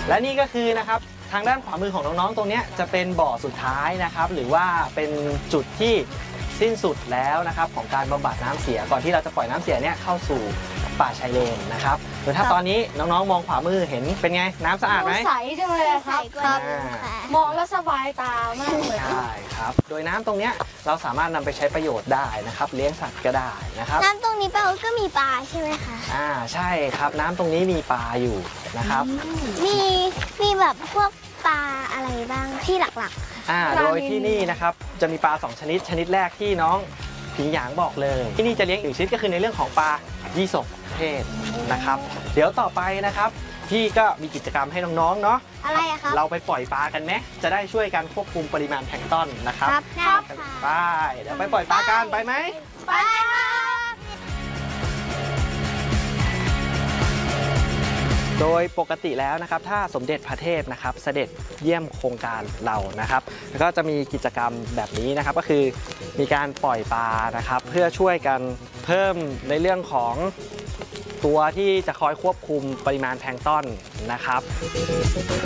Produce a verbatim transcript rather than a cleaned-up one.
และนี่ก็คือนะครับทางด้านขวามือของน้องๆตรงนี้จะเป็นบ่อสุดท้ายนะครับหรือว่าเป็นจุดที่สิ้นสุดแล้วนะครับของการบำบัดน้ำเสียก่อนที่เราจะปล่อยน้ำเสียเนี่ยเข้าสู่ป่าชายเลนนะครับโดยถ้าตอนนี้น้องๆมองขวามือเห็นเป็นไงน้ำสะอาดไหมใสจังเลยครับครับมองแล้วสบายตามากเลยใช่ครับโดยน้ำตรงนี้เราสามารถนำไปใช้ประโยชน์ได้นะครับเลี้ยงสัตว์ก็ได้นะครับน้ำตรงนี้แปลว่าก็มีปลาใช่ไหมคะอ่าใช่ครับน้ำตรงนี้มีปลาอยู่นะครับมีมีแบบพวกปลาอะไรบ้างที่หลักๆอ่าโดยที่นี่นะครับจะมีปลาสองชนิดชนิดแรกที่น้องผิงหยางบอกเลยที่นี่จะเลี้ยงอีกชนิดก็คือในเรื่องของปลายี่สกเพศนะครับเดี๋ยวต่อไปนะครับพี่ก็มีกิจกรรมให้น้องๆเนาะอะไรอะครับเราไปปล่อยปลากันไหมจะได้ช่วยกันควบคุมปริมาณแพลงก์ตอนนะครับครับครับไปเดี๋ยวไปปล่อยปลากันไปไหมไปครับโดยปกติแล้วนะครับถ้าสมเด็จพระเทพนะครับเสด็จเยี่ยมโครงการเรานะครับแล้วก็จะมีกิจกรรมแบบนี้นะครับก็คือมีการปล่อยปลานะครับเพื่อช่วยกันเพิ่มในเรื่องของตัวที่จะคอยควบคุมปริมาณแพลงก์ตอนนะครับ